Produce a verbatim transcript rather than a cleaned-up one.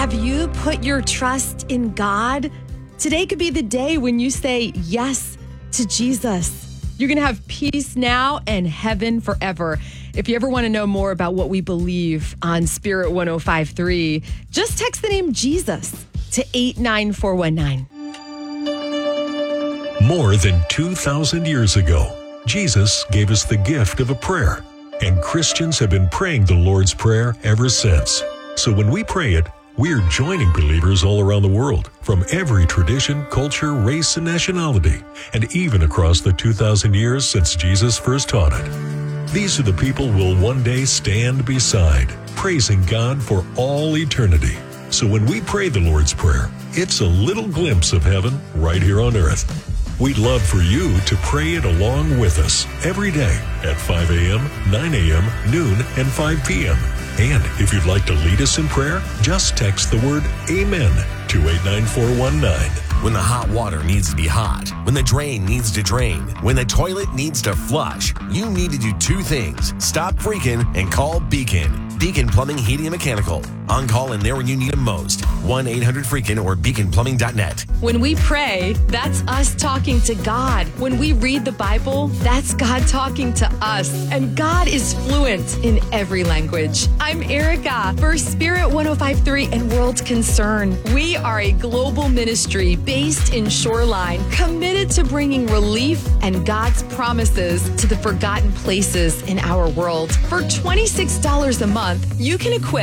Have you put your trust in God? Today could be the day when you say yes to Jesus. You're going to have peace now and heaven forever. If you ever want to know more about what we believe on Spirit one oh five point three, just text the name Jesus to eight nine four one nine. More than two thousand years ago, Jesus gave us the gift of a prayer, and Christians have been praying the Lord's Prayer ever since. So when we pray it, we're joining believers all around the world, from every tradition, culture, race, and nationality, and even across the two thousand years since Jesus first taught it. These are the people we'll one day stand beside, praising God for all eternity. So when we pray the Lord's Prayer, it's a little glimpse of heaven right here on earth. We'd love for you to pray it along with us every day at five a.m., nine a.m., noon, and five p.m. And if you'd like to lead us in prayer, just text the word AMEN to eight nine four one nine. When the hot water needs to be hot, when the drain needs to drain, when the toilet needs to flush, you need to do two things. Stop freaking and call Beacon. Beacon Plumbing, Heating, and Mechanical. On call and there when you need them most. one eight hundred freaking or beacon plumbing dot net. When we pray, that's us talking to God. When we read the Bible, that's God talking to us. And God is fluent in every language. I'm Erica for Spirit one oh five point three and World Concern. We are a global ministry based in Shoreline, committed to bringing relief and God's promises to the forgotten places in our world. For twenty-six dollars a month, you can equip